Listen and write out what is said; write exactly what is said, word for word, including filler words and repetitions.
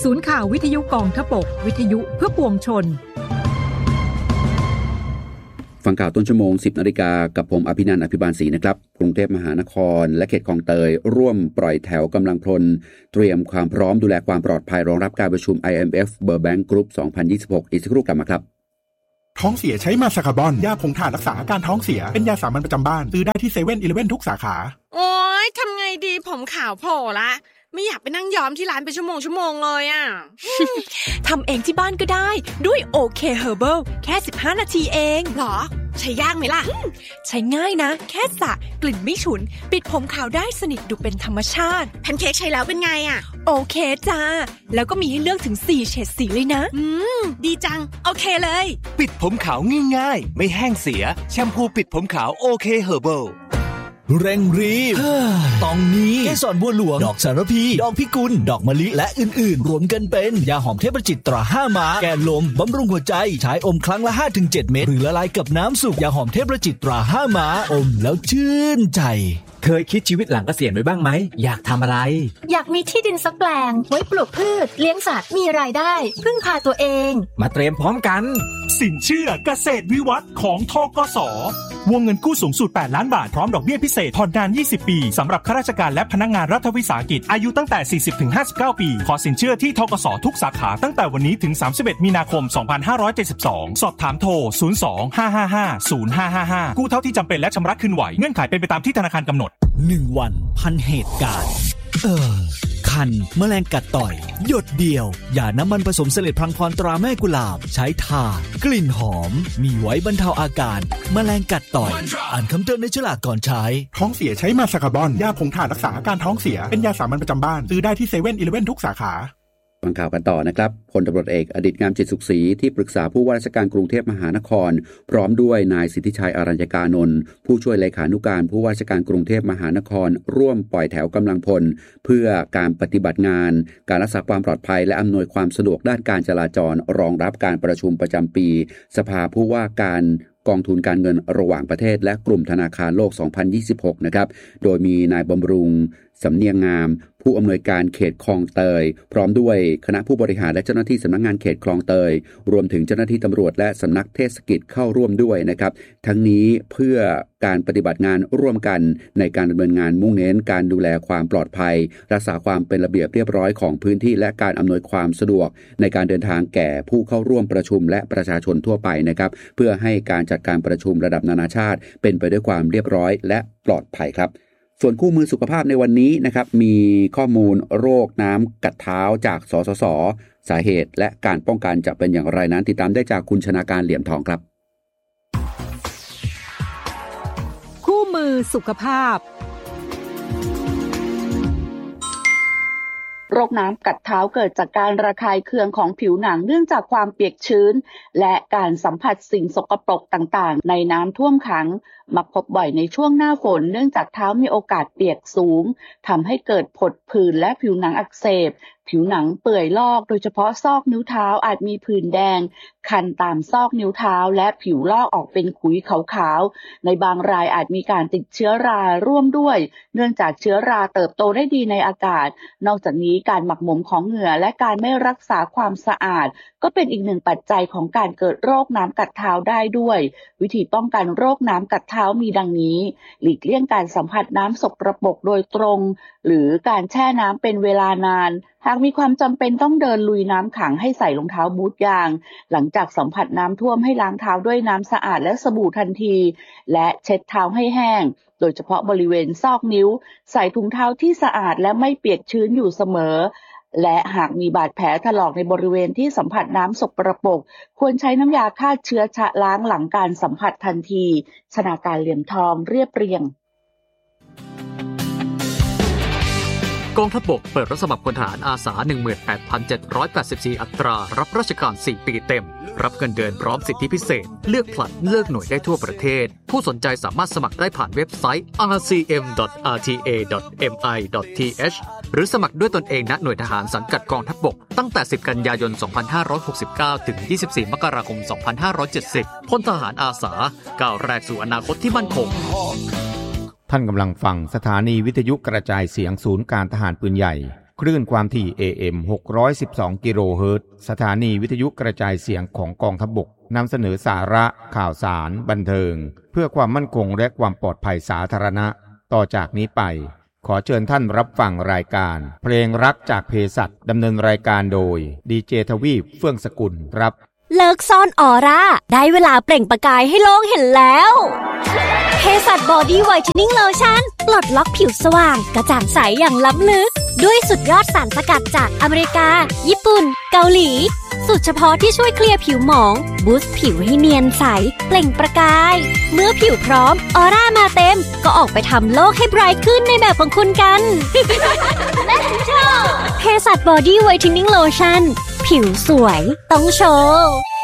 ศูนย์ข่าววิทยุกองทพบกวิทยุเพื่อปวงชนฟังข่าวต้นชั่วโมง สิบนาฬิกากับผมอภินันท์อภิบาลศรีนะครับกรุงเทพมหานครและเขตคลองเตยร่วมปล่อยแถวกำลังพลเตรียมความพร้อมดูแลความปลอดภัยรองรับการประชุม ไอ เอ็ม เอฟ World Bank Group สองพันยี่สิบหกอีกสักครู่กลับมาครับท้องเสียใช้มาซาคาบอนยาผงถ่านรักษาอาการท้องเสียเป็นยาสามัญประจำบ้านซื้อได้ที่เซเว่นอีเลฟเว่นทุกสาขาโอ๊ยทำไงดีผมขาวโผล่ละไม่อยากไปนั่งย้อมที่ร้านเป็นชั่วโมงชั่วโมงเลยอ่ะทำเองที่บ้านก็ได้ด้วยโอเคเฮอร์เบิลแค่สิบห้านาทีเองหรอใช้ยากไหมล่ะใช้ง่ายนะแค่สระกลิ่นไม่ฉุนปิดผมขาวได้สนิทดูเป็นธรรมชาติแพนเค้กใช้แล้วเป็นไงอ่ะโอเคจ้าแล้วก็มีให้เลือกถึงสี่เฉดสีเลยนะอืมดีจังโอเคเลยปิดผมขาวง่ายๆไม่แห้งเสียแชมพูปิดผมขาวโอเคเฮอร์เบิลเร่งรีบตองนี้เกสรบัวหลวงดอกสารพีดอกพิกุลดอกมะลิและอื่นๆรวมกันเป็นยาหอมเทพประจิตตราห้าม้าแก้ลมบำรุงหัวใจใช้อมครั้งละ ห้าถึงเจ็ด เม็ดหรือละลายกับน้ำสุกยาหอมเทพประจิตตราห้าม้าอมแล้วชื่นใจเคยคิดชีวิตหลังเกษียณไว้บ้างไหมอยากทำอะไรอยากมีที่ดินสักแปลงไว้ปลูกพืชเลี้ยงสัตว์มีรายได้พึ่งพาตัวเองมาเตรียมพร้อมกันสินเชื่อเกษตรวิวัฒน์ของธกส.วงเงินกู้สูงสุดแปดล้านบาทพร้อมดอกเบี้ยพิเศษผ่อนนานยี่สิบปีสำหรับข้าราชการและพนักงานรัฐวิสาหกิจอายุตั้งแต่ สี่สิบถึงห้าสิบเก้า ปีขอสินเชื่อที่ธกส.ทุกสาขาตั้งแต่วันนี้ถึงสามสิบเอ็ดมีนาคมสองพันห้าร้อยเจ็ดสิบสองสอบถามโทรศูนย์ สอง ห้า ห้า ห้า ศูนย์ ห้า ห้า ห้ากู้เท่าที่จำเป็นและชำระคืนไหวเงื่อนไขเป็นไปตามที่ธนาคารกำหนดหนึ่งวันพันเหตุการณ์เออคันแมลงกัดต่อยหยดเดียวอย่าน้ำมันผสมเสลดพลังพรตราแม่กุหลาบใช้ทากลิ่นหอมมีไว้บรรเทาอาการแมลงกัดต่อยอ่านคำเตือนในฉลากก่อนใช้ท้องเสียใช้มาซาคาบอนยาผงถ่านรักษาอาการท้องเสียเป็นยาสามัญประจำบ้านซื้อได้ที่เซเว่นอีเลฟเว่นทุกสาขาฟังข่าวกันต่อนะครับพลตำรวจเอกอดิษฐ์งามจิตสุขศรีที่ปรึกษาผู้ว่าราชการกรุงเทพมหานครพร้อมด้วยนายสิทธิชัยอรัญญกานนท์ผู้ช่วยเลขานุการผู้ว่าราชการกรุงเทพมหานครร่วมปล่อยแถวกำลังพลเพื่อการปฏิบัติงานการรักษาความปลอดภัยและอำนวยความสะดวกด้านการจราจรรองรับการประชุมประจำปีสภาผู้ว่าการกองทุนการเงินระหว่างประเทศและกลุ่มธนาคารโลกสองพันยี่สิบหกนะครับโดยมีนายบำรุงสำเนียงงามผู้อำนวยการเขตคลองเตยพร้อมด้วยคณะผู้บริหารและเจ้าหน้าที่สำนักงานเขตคลองเตยรวมถึงเจ้าหน้าที่ตำรวจและสำนักเทศกิจเข้าร่วมด้วยนะครับทั้งนี้เพื่อการปฏิบัติงานร่วมกันในการดำเนินงานมุ่งเน้นการดูแลความปลอดภัยรักษาความเป็นระเบียบเรียบร้อยของพื้นที่และการอำนวยความสะดวกในการเดินทางแก่ผู้เข้าร่วมประชุมและประชาชนทั่วไปนะครับเพื่อให้การจัดการประชุมระดับนานาชาติเป็นไปด้วยความเรียบร้อยและปลอดภัยครับส่วนคู่มือสุขภาพในวันนี้นะครับมีข้อมูลโรคน้ำกัดเท้าจากสสส.สาเหตุและการป้องกันจะเป็นอย่างไรนั้นติดตามได้จากคุณชนาการเหลี่ยมทองครับคู่มือสุขภาพโรคน้ำกัดเท้าเกิดจากการระคายเคืองของผิวหนังเนื่องจากความเปียกชื้นและการสัมผัสสิ่งสกปรกต่างๆในน้ำท่วมขังมักพบบ่อยในช่วงหน้าฝนเนื่องจากเท้ามีโอกาสเปียกสูงทำให้เกิดผดผื่นและผิวหนังอักเสบผิวหนังเปื่อยลอกโดยเฉพาะซอกนิ้วเท้าอาจมีผื่นแดงคันตามซอกนิ้วเท้าและผิวลอกออกเป็นขุยขาวๆในบางรายอาจมีการติดเชื้อราร่วมด้วยเนื่องจากเชื้อราเติบโตได้ดีในอากาศนอกจากนี้การหมักหมมของเหงื่อและการไม่รักษาความสะอาดก็เป็นอีกหนึ่งปัจจัยของการเกิดโรคน้ำกัดเท้าได้ด้วยวิธีป้องกันโรคน้ำกัดเท้ามีดังนี้หลีกเลี่ยงการสัมผัสน้ำสกปรกโดยตรงหรือการแช่น้ำเป็นเวลานานหากมีความจำเป็นต้องเดินลุยน้ำขังให้ใส่รองเท้าบูทยางหลังจากสัมผัสน้ำท่วมให้ล้างเท้าด้วยน้ำสะอาดและสบู่ทันทีและเช็ดเท้าให้แห้งโดยเฉพาะบริเวณซอกนิ้วใส่ถุงเท้าที่สะอาดและไม่เปียกชื้นอยู่เสมอและหากมีบาดแผลถลอกในบริเวณที่สัมผัสน้ำสกปรกควรใช้น้ำยาฆ่าเชื้อชะล้างหลังการสัมผัสทันทีชนาการเหลี่ยมทองเรียบเรียงกองทัพบกเปิดรับสมัครพลทหารอาสา หนึ่งหมื่นแปดพันเจ็ดร้อยแปดสิบสี่ อัตรารับราชการสี่ปีเต็มรับเงินเดือนพร้อมสิทธิพิเศษเลือกผลัดเลือกหน่วยได้ทั่วประเทศผู้สนใจสามารถสมัครได้ผ่านเว็บไซต์ อาร์ ซี เอ็ม ดอท อาร์ ที เอ ดอท เอ็ม ไอ ดอท ที เอช หรือสมัครด้วยตนเองณหน่วยทหารสังกัดกองทัพบกตั้งแต่สิบกันยายนสองพันห้าร้อยหกสิบเก้าถึงยี่สิบสี่มกราคมสองพันห้าร้อยเจ็ดสิบพลทหารอาสาก้าวแรกสู่อนาคตที่มั่นคงท่านกำลังฟังสถานีวิทยุกระจายเสียงศูนย์การทหารปืนใหญ่คลื่นความถี่ เอ เอ็ม หกร้อยสิบสอง กิโลเฮิรตซ์สถานีวิทยุกระจายเสียงของกองทัพบกนำเสนอสาระข่าวสารบันเทิงเพื่อความมั่นคงและความปลอดภัยสาธารณะต่อจากนี้ไปขอเชิญท่านรับฟังรายการเพลงรักจากเภสัชดำเนินรายการโดยดีเจทวีปเฟื่องสกุลครับเลิกซ่อนออร่าได้เวลาเปล่งประกายให้โลกเห็นแล้วเภสัชบอดี้ไวท์เทนนิ่งโลชั่นปลดล็อกผิวสว่างกระจ่างใสอย่างล้ำลึกด้วยสุดยอดสารสกัดจากอเมริกาญี่ปุ่นเกาหลีสูตรเฉพาะที่ช่วยเคลียร์ผิวหมองบูสต์ผิวให้เนียนใสเปล่งประกายเมื่อผิวพร้อมออร่ามาเต็มก็ออกไปทำโลกให้ไบรท์ขึ้นในแบบของคุณกัน Let's go เภสัชบอดี้ไวท์เทนนิ่งโลชั่นผิวสวยต้องโชว์